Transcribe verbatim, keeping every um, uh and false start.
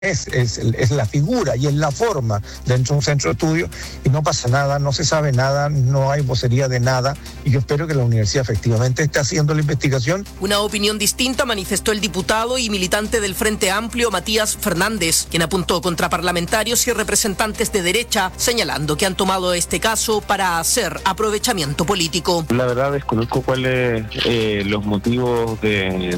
Es, es, es la figura y es la forma dentro de un centro de estudio y no pasa nada, no se sabe nada, no hay vocería de nada y yo espero que la universidad efectivamente esté haciendo la investigación. Una opinión distinta manifestó el diputado y militante del Frente Amplio Matías Fernández, quien apuntó contra parlamentarios y representantes de derecha, señalando que han tomado este caso para hacer aprovechamiento político. La verdad desconozco cuáles eh, los motivos de,